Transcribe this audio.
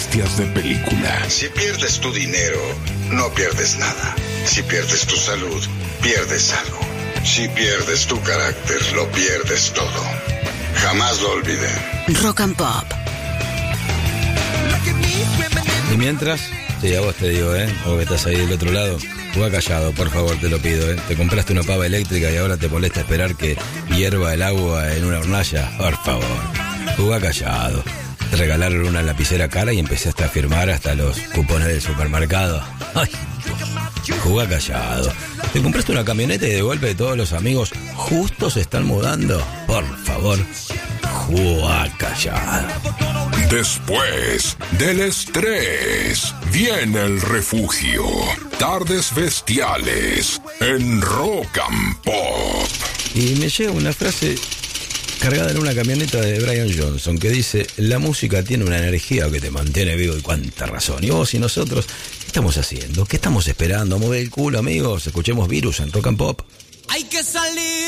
bestias de película. Si pierdes tu dinero, no pierdes nada. Si pierdes tu salud, pierdes algo. Si pierdes tu carácter, lo pierdes todo. Jamás lo olviden. Rock and Pop. Y mientras, sí, a vos te digo, vos que estás ahí del otro lado, jugá callado, por favor, te lo pido, Te compraste una pava eléctrica y ahora te molesta esperar que hierva el agua en una hornalla. Por favor, jugá callado. Te regalaron una lapicera cara y empezaste a firmar hasta los cupones del supermercado. Ay, jugá callado. Te compraste una camioneta y de golpe todos los amigos justo se están mudando. Por favor, jugá callado. Después del estrés, viene el refugio. Tardes bestiales en Rock and Pop. Y me llega una frase cargada en una camioneta de Brian Johnson que dice: la música tiene una energía que te mantiene vivo. Y cuánta razón. Y vos y nosotros, ¿qué estamos haciendo? ¿Qué estamos esperando? A mover el culo, amigos. Escuchemos Virus en Rock and Pop. Hay que salir